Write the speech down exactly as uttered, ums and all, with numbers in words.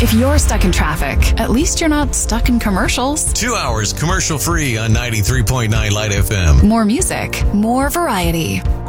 If you're stuck in traffic, at least you're not stuck in commercials. Two hours commercial free on ninety-three point nine Light F M. More music, more variety.